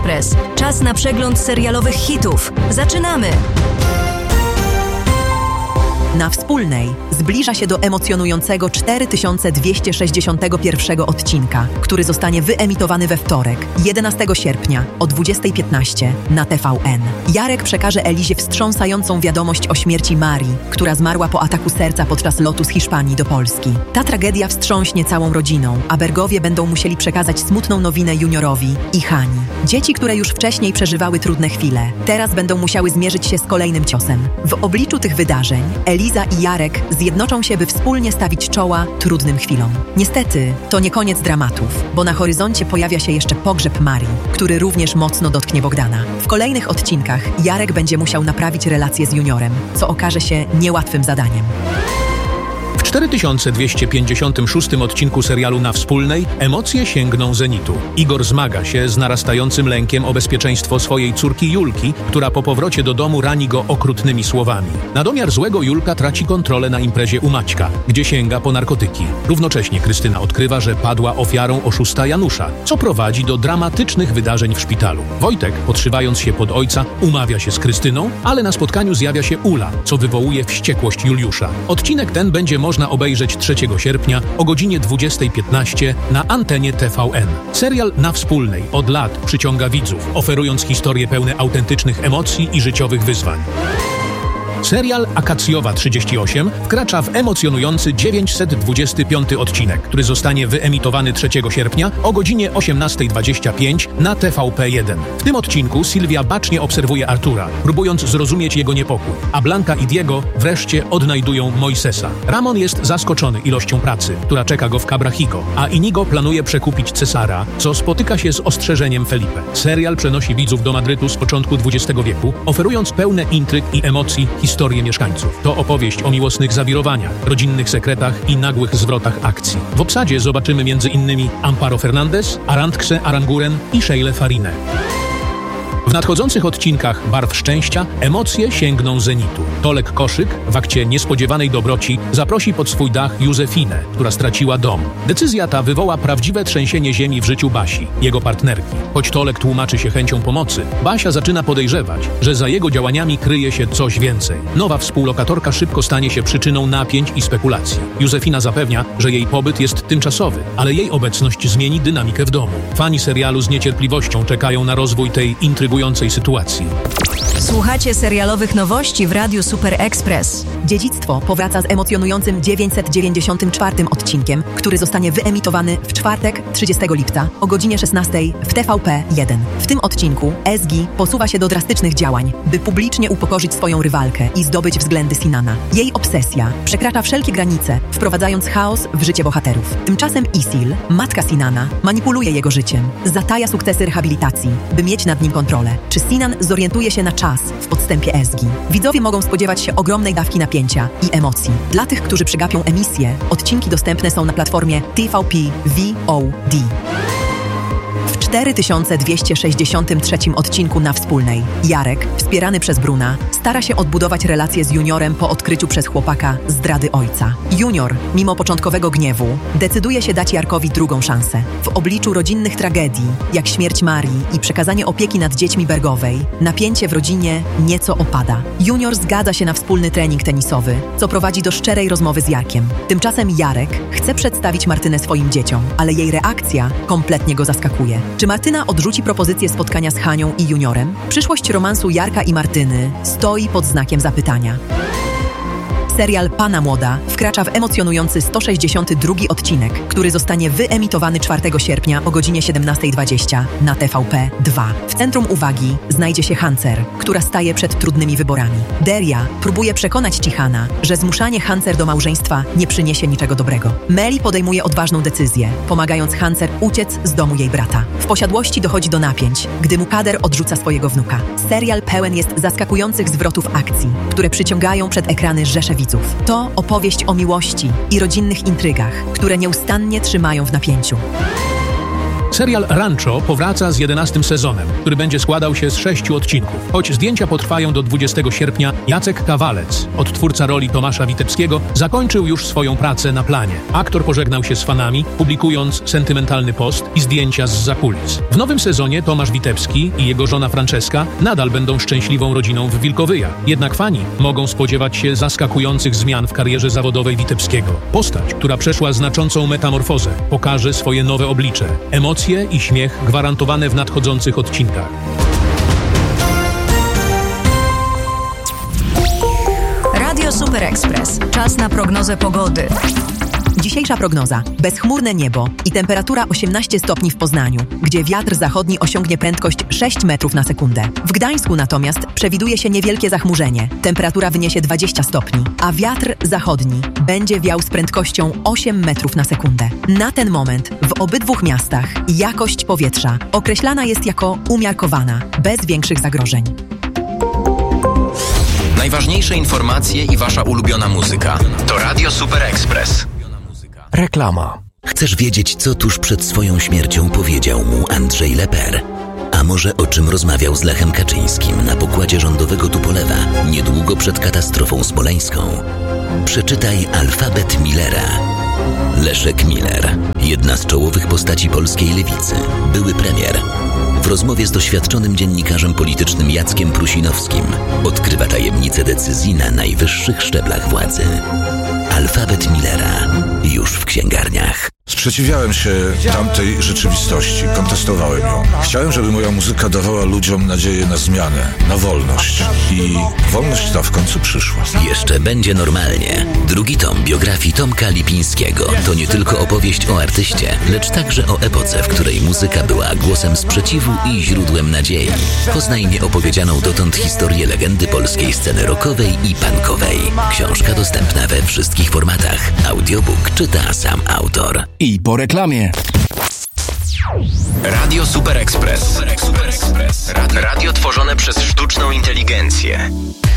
Express. Czas na przegląd serialowych hitów. Zaczynamy! Na Wspólnej zbliża się do emocjonującego 4261 odcinka, który zostanie wyemitowany we wtorek, 11 sierpnia o 20:15 na TVN. Jarek przekaże Elizie wstrząsającą wiadomość o śmierci Marii, która zmarła po ataku serca podczas lotu z Hiszpanii do Polski. Ta tragedia wstrząśnie całą rodziną, a Bergowie będą musieli przekazać smutną nowinę Juniorowi i Hani. Dzieci, które już wcześniej przeżywały trudne chwile, teraz będą musiały zmierzyć się z kolejnym ciosem. W obliczu tych wydarzeń Eliza i Jarek zjednoczą się, by wspólnie stawić czoła trudnym chwilom. Niestety, to nie koniec dramatów, bo na horyzoncie pojawia się jeszcze pogrzeb Marii, który również mocno dotknie Bogdana. W kolejnych odcinkach Jarek będzie musiał naprawić relacje z Juniorem, co okaże się niełatwym zadaniem. W 4256 odcinku serialu Na Wspólnej emocje sięgną zenitu. Igor zmaga się z narastającym lękiem o bezpieczeństwo swojej córki Julki, która po powrocie do domu rani go okrutnymi słowami. Na domiar złego Julka traci kontrolę na imprezie u Maćka, gdzie sięga po narkotyki. Równocześnie Krystyna odkrywa, że padła ofiarą oszusta Janusza, co prowadzi do dramatycznych wydarzeń w szpitalu. Wojtek, podszywając się pod ojca, umawia się z Krystyną, ale na spotkaniu zjawia się Ula, co wywołuje wściekłość Juliusza. Odcinek ten będzie można obejrzeć 3 sierpnia o godzinie 20:15 na antenie TVN. Serial Na Wspólnej od lat przyciąga widzów, oferując historie pełne autentycznych emocji i życiowych wyzwań. Serial Akacjowa 38 wkracza w emocjonujący 925 odcinek, który zostanie wyemitowany 3 sierpnia o godzinie 18:25 na TVP1. W tym odcinku Sylwia bacznie obserwuje Artura, próbując zrozumieć jego niepokój, a Blanka i Diego wreszcie odnajdują Moisesa. Ramon jest zaskoczony ilością pracy, która czeka go w Cabrahigo, a Inigo planuje przekupić Cesara, co spotyka się z ostrzeżeniem Felipe. Serial przenosi widzów do Madrytu z początku XX wieku, oferując pełne intryg i emocji historię mieszkańców. To opowieść o miłosnych zawirowaniach, rodzinnych sekretach i nagłych zwrotach akcji. W obsadzie zobaczymy m.in. Amparo Fernandez, Arantxe Aranguren i Sheilę Farinę. W nadchodzących odcinkach Barw Szczęścia emocje sięgną zenitu. Tolek Koszyk w akcie niespodziewanej dobroci zaprosi pod swój dach Józefinę, która straciła dom. Decyzja ta wywoła prawdziwe trzęsienie ziemi w życiu Basi, jego partnerki. Choć Tolek tłumaczy się chęcią pomocy, Basia zaczyna podejrzewać, że za jego działaniami kryje się coś więcej. Nowa współlokatorka szybko stanie się przyczyną napięć i spekulacji. Józefina zapewnia, że jej pobyt jest tymczasowy, ale jej obecność zmieni dynamikę w domu. Fani serialu z niecierpliwością czekają na rozwój tej intrygującej sytuacji. Słuchacie serialowych nowości w Radiu Super Express. Dziedzictwo powraca z emocjonującym 994 odcinkiem, który zostanie wyemitowany w czwartek, 30 lipca o godzinie 16 w TVP1. W tym odcinku Ezgi posuwa się do drastycznych działań, by publicznie upokorzyć swoją rywalkę i zdobyć względy Sinana. Jej obsesja przekracza wszelkie granice, wprowadzając chaos w życie bohaterów. Tymczasem Isil, matka Sinana, manipuluje jego życiem, zataja sukcesy rehabilitacji, by mieć nad nim kontrolę. Czy Sinan zorientuje się na czas w podstępie Ezgi? Widzowie mogą spodziewać się ogromnej dawki napięcia i emocji. Dla tych, którzy przegapią emisję, odcinki dostępne są na platformie TVP VOD. W 4263 odcinku Na Wspólnej Jarek, wspierany przez Bruna, stara się odbudować relacje z Juniorem po odkryciu przez chłopaka zdrady ojca. Junior, mimo początkowego gniewu, decyduje się dać Jarkowi drugą szansę. W obliczu rodzinnych tragedii, jak śmierć Marii i przekazanie opieki nad dziećmi Bergowej, napięcie w rodzinie nieco opada. Junior zgadza się na wspólny trening tenisowy, co prowadzi do szczerej rozmowy z Jarkiem. Tymczasem Jarek chce przedstawić Martynę swoim dzieciom, ale jej reakcja kompletnie go zaskakuje. Czy Martyna odrzuci propozycję spotkania z Hanią i Juniorem? Przyszłość romansu Jarka i Martyny stoi pod znakiem zapytania. Serial Pana Młoda wkracza w emocjonujący 162 odcinek, który zostanie wyemitowany 4 sierpnia o godzinie 17:20 na TVP2. W centrum uwagi znajdzie się Hancer, która staje przed trudnymi wyborami. Deria próbuje przekonać Cichana, że zmuszanie Hancer do małżeństwa nie przyniesie niczego dobrego. Meli podejmuje odważną decyzję, pomagając Hancer uciec z domu jej brata. W posiadłości dochodzi do napięć, gdy Mukader odrzuca swojego wnuka. Serial pełen jest zaskakujących zwrotów akcji, które przyciągają przed ekrany rzesze widzów. To opowieść o miłości i rodzinnych intrygach, które nieustannie trzymają w napięciu. Serial Rancho powraca z 11. sezonem, który będzie składał się z 6 odcinków. Choć zdjęcia potrwają do 20 sierpnia, Jacek Kawalec, odtwórca roli Tomasza Witebskiego, zakończył już swoją pracę na planie. Aktor pożegnał się z fanami, publikując sentymentalny post i zdjęcia z zakulis. W nowym sezonie Tomasz Witebski i jego żona Franceska nadal będą szczęśliwą rodziną w Wilkowyjach. Jednak fani mogą spodziewać się zaskakujących zmian w karierze zawodowej Witebskiego. Postać, która przeszła znaczącą metamorfozę, pokaże swoje nowe oblicze. Emocje i śmiech gwarantowane w nadchodzących odcinkach. Radio Super Express. Czas na prognozę pogody. Dzisiejsza prognoza. Bezchmurne niebo i temperatura 18 stopni w Poznaniu, gdzie wiatr zachodni osiągnie prędkość 6 metrów na sekundę. W Gdańsku natomiast przewiduje się niewielkie zachmurzenie. Temperatura wyniesie 20 stopni, a wiatr zachodni będzie wiał z prędkością 8 metrów na sekundę. Na ten moment w obydwu miastach jakość powietrza określana jest jako umiarkowana, bez większych zagrożeń. Najważniejsze informacje i wasza ulubiona muzyka to Radio Super Express. Reklama. Chcesz wiedzieć, co tuż przed swoją śmiercią powiedział mu Andrzej Leper? A może o czym rozmawiał z Lechem Kaczyńskim na pokładzie rządowego Tupolewa niedługo przed katastrofą smoleńską? Przeczytaj Alfabet Millera. Leszek Miller, jedna z czołowych postaci polskiej lewicy, były premier. W rozmowie z doświadczonym dziennikarzem politycznym Jackiem Prusinowskim odkrywa tajemnice decyzji na najwyższych szczeblach władzy. Alfabet Millera już w księgarniach. Sprzeciwiałem się tamtej rzeczywistości, kontestowałem ją. Chciałem, żeby moja muzyka dawała ludziom nadzieję na zmianę, na wolność. I wolność ta w końcu przyszła. Jeszcze będzie normalnie. Drugi tom biografii Tomka Lipińskiego to nie tylko opowieść o artyście, lecz także o epoce, w której muzyka była głosem sprzeciwu i źródłem nadziei. Poznaj nieopowiedzianą dotąd historię legendy polskiej sceny rockowej i punkowej. Książka dostępna we wszystkich formatach. Audiobook czyta sam autor. I po reklamie. Radio Super Express. Radio tworzone przez sztuczną inteligencję.